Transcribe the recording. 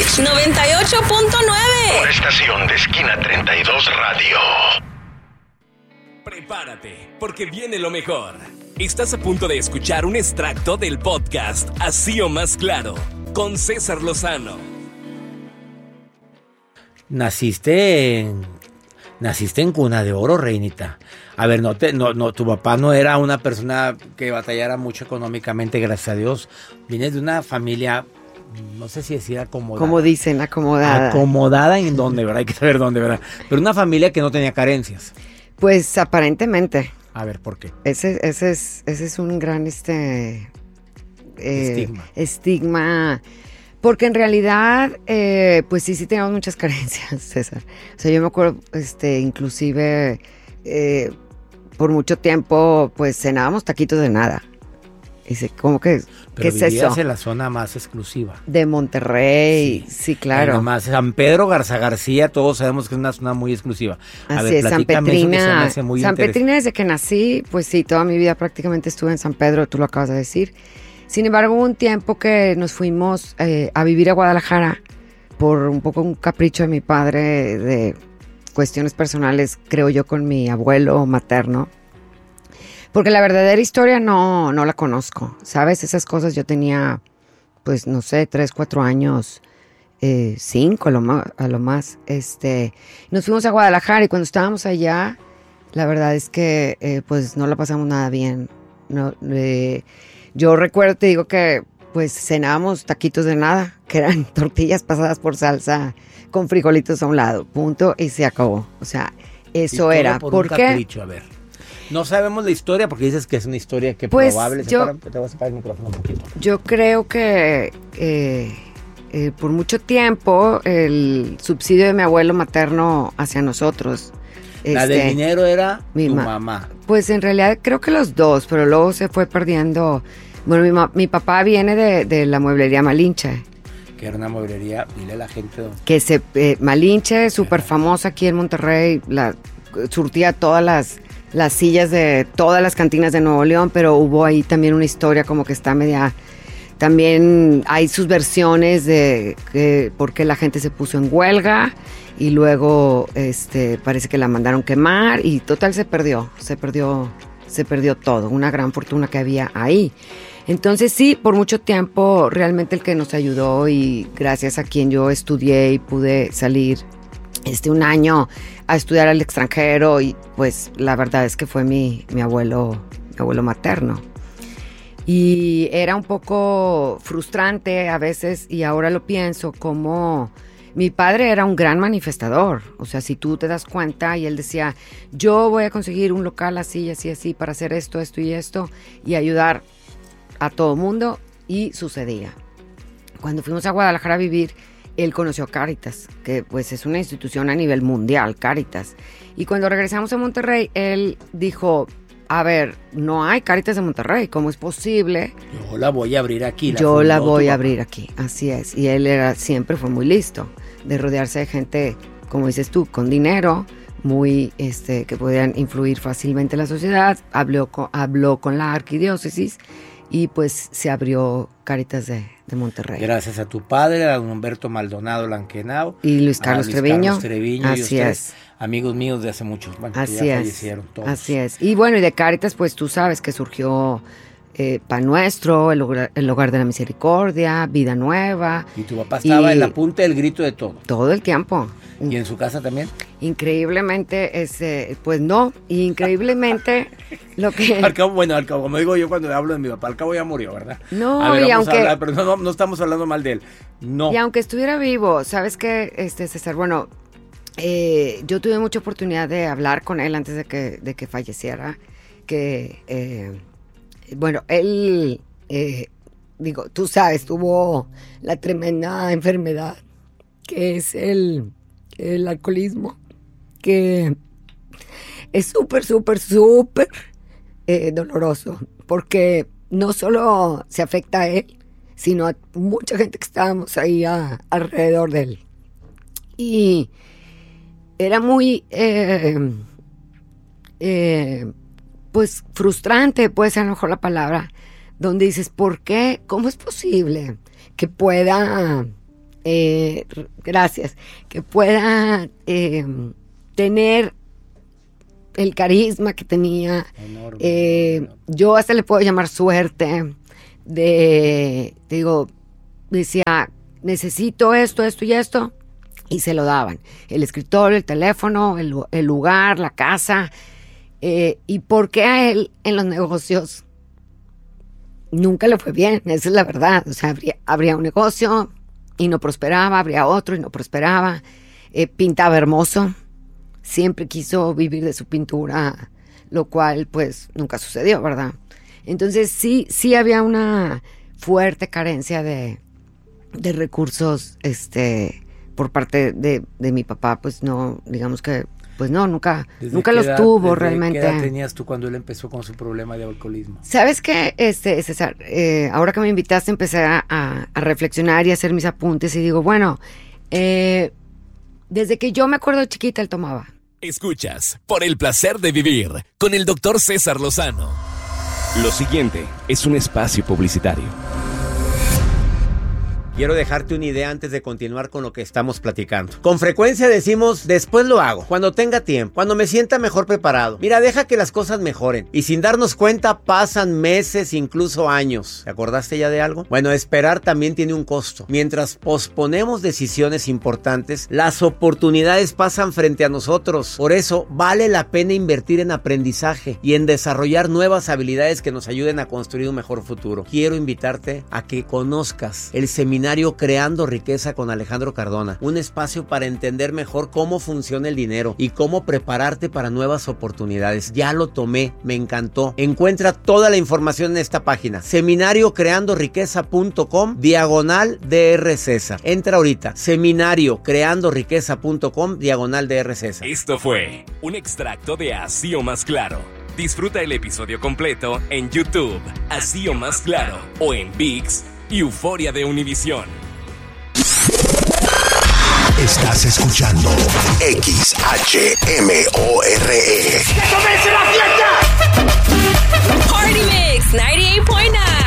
Mix 98.9. Una estación de esquina 32 Radio. Prepárate, porque viene lo mejor. Estás a punto de escuchar un extracto del podcast Así o Más Claro, con César Lozano. Naciste en cuna de oro, reinita. A ver, tu papá no era una persona que batallara mucho económicamente, gracias a Dios. Vienes de una familia, no sé si decir acomodada. Como dicen, acomodada. Acomodada en dónde, ¿verdad? Hay que saber dónde, ¿verdad? Pero una familia que no tenía carencias. Pues aparentemente. A ver, ¿por qué? Ese es un gran estigma. Porque en realidad, pues sí teníamos muchas carencias, César. O sea, yo me acuerdo, inclusive, por mucho tiempo, pues cenábamos taquitos de nada. Dice, ¿cómo que? ¿Qué es eso? En la zona más exclusiva. De Monterrey, sí claro. Más San Pedro, Garza García, todos sabemos que es una zona muy exclusiva. Así es, San Petrina. San Petrina, desde que nací, pues sí, toda mi vida prácticamente estuve en San Pedro, tú lo acabas de decir. Sin embargo, hubo un tiempo que nos fuimos a vivir a Guadalajara por un poco un capricho de mi padre de cuestiones personales, creo yo, con mi abuelo materno. Porque la verdadera historia no la conozco, ¿sabes? Esas cosas yo tenía, pues, no sé, 3, 4 años, 5 a lo más. Nos fuimos a Guadalajara y cuando estábamos allá, la verdad es que, pues, no la pasamos nada bien. Yo recuerdo, te digo que, pues, cenábamos taquitos de nada, que eran tortillas pasadas por salsa con frijolitos a un lado, punto, y se acabó. O sea, eso era. ¿Por qué? Capricho, a ver. No sabemos la historia porque dices que es una historia que pues probable. Te voy a sacar el micrófono un poquito. Yo creo que por mucho tiempo el subsidio de mi abuelo materno hacia nosotros. La del dinero era tu mamá. Pues en realidad creo que los dos, pero luego se fue perdiendo. Bueno, mi papá viene de la mueblería Malinche. Que era una mueblería, dile a la gente. Malinche, súper famosa aquí en Monterrey, surtía todas las sillas de todas las cantinas de Nuevo León, pero hubo ahí también una historia como que está media. También hay sus versiones de por qué la gente se puso en huelga y luego parece que la mandaron quemar y total se perdió todo, una gran fortuna que había ahí. Entonces sí, por mucho tiempo realmente el que nos ayudó y gracias a quien yo estudié y pude salir un año a estudiar al extranjero y pues la verdad es que fue mi abuelo materno. Y era un poco frustrante a veces y ahora lo pienso como mi padre era un gran manifestador. O sea, si tú te das cuenta y él decía, yo voy a conseguir un local así, así, así para hacer esto, esto y esto y ayudar a todo mundo y sucedía. Cuando fuimos a Guadalajara a vivir, él conoció a Cáritas, que pues es una institución a nivel mundial, Cáritas. Y cuando regresamos a Monterrey, él dijo, a ver, no hay Cáritas de Monterrey, ¿cómo es posible? Yo la voy a abrir aquí. Yo la voy a abrir aquí, así es. Y él siempre fue muy listo de rodearse de gente, como dices tú, con dinero, muy, que podían influir fácilmente en la sociedad. Habló con la arquidiócesis y pues se abrió Cáritas de Monterrey. Gracias a tu padre, a don Humberto Maldonado Lanquenao. Y Luis Carlos Treviño. Así es. Amigos míos de hace muchos, bueno, así que ya es. fallecieron todos. Así es. Y bueno, y de Cáritas, pues tú sabes que surgió Pan Nuestro, el Hogar de la Misericordia, Vida Nueva. Y tu papá estaba en la punta del grito de todo. Todo el tiempo. ¿Y en su casa también? Increíblemente, pues no, increíblemente lo que... Al cabo, como digo yo cuando hablo de mi papá, al cabo ya murió, ¿verdad? No, a ver, y aunque... hablar, pero no estamos hablando mal de él, no. Y aunque estuviera vivo, ¿sabes qué, César? Bueno, yo tuve mucha oportunidad de hablar con él antes de que falleciera, bueno, él, tú sabes, tuvo la tremenda enfermedad que es el alcoholismo, que es súper, súper, súper doloroso, porque no solo se afecta a él, sino a mucha gente que estábamos ahí alrededor de él. Y era muy, pues, frustrante, puede ser a lo mejor la palabra, donde dices, ¿por qué? ¿Cómo es posible que pueda gracias, que pueda tener el carisma que tenía. Enorme. Yo hasta le puedo llamar suerte decía, necesito esto y esto, y se lo daban. El escritorio, el teléfono, el lugar, la casa. ¿Y por qué a él en los negocios nunca le fue bien? Esa es la verdad. O sea, habría un negocio y no prosperaba, habría otro y no prosperaba. Pintaba hermoso. Siempre quiso vivir de su pintura, lo cual pues nunca sucedió, ¿verdad? Entonces sí había una fuerte carencia de recursos por parte de mi papá. Pues no, digamos que pues no, nunca los tuvo realmente. ¿Qué edad tenías tú cuando él empezó con su problema de alcoholismo? ¿Sabes qué, César? Ahora que me invitaste empecé a reflexionar y a hacer mis apuntes y digo, bueno, desde que yo me acuerdo chiquita él tomaba. Escuchas Por el Placer de Vivir con el Dr. César Lozano. Lo siguiente es un espacio publicitario. Quiero dejarte una idea antes de continuar con lo que estamos platicando. Con frecuencia decimos, después lo hago, cuando tenga tiempo, cuando me sienta mejor preparado. Mira, deja que las cosas mejoren. Y sin darnos cuenta pasan meses, incluso años. ¿Te acordaste ya de algo? Bueno, esperar también tiene un costo. Mientras posponemos decisiones importantes, las oportunidades pasan frente a nosotros. Por eso vale la pena invertir en aprendizaje y en desarrollar nuevas habilidades que nos ayuden a construir un mejor futuro. Quiero invitarte a que conozcas el seminario Creando Riqueza con Alejandro Cardona, un espacio para entender mejor cómo funciona el dinero y cómo prepararte para nuevas oportunidades. Ya lo tomé, me encantó. Encuentra toda la información en esta página, seminariocreandoriqueza.com/Dr. César. Entra ahorita, seminariocreandoriqueza.com/Dr. César. Esto fue un extracto de Así o Más Claro. Disfruta el episodio completo en YouTube, Así o Más Claro, o en ViX y Euforia de Univisión. Estás escuchando XHMORE. ¡Que comience la fiesta! Party Mix 98.9.